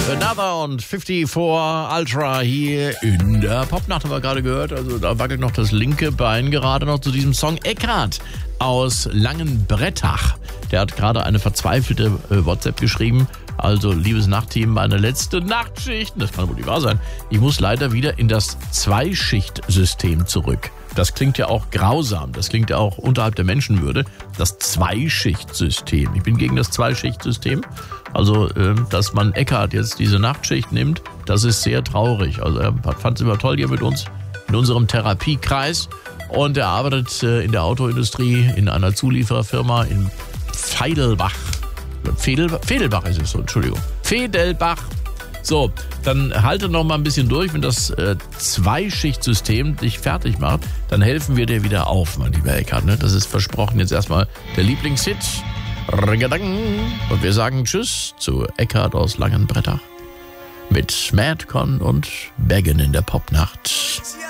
Another und 54 Ultra hier in der Popnacht haben wir gerade gehört. Also da wackelt noch das linke Bein gerade noch zu diesem Song. Eckart aus Langenbrettach. Der hat gerade eine verzweifelte WhatsApp geschrieben. Also, liebes Nachtteam, meine letzte Nachtschicht. Das kann wohl nicht wahr sein. Ich muss leider wieder in das Zweischichtsystem zurück. Das klingt ja auch grausam. Das klingt ja auch unterhalb der Menschenwürde. Das Zweischichtsystem. Ich bin gegen das Zweischichtsystem. Also, dass man Eckart jetzt diese Nachtschicht nimmt, das ist sehr traurig. Also, er fand es immer toll hier mit uns in unserem Therapiekreis. Und er arbeitet in der Autoindustrie in einer Zuliefererfirma in Feidelbach. Fedelbach ist es so, Entschuldigung. Fedelbach. So, dann halte noch mal ein bisschen durch. Wenn das Zweischichtsystem dich fertig macht, dann helfen wir dir wieder auf, mein lieber Eckart. Ne? Das ist versprochen. Jetzt erstmal der Lieblingshit. Und wir sagen Tschüss zu Eckart aus Langenbrettach mit Madcon und Beggin in der Popnacht.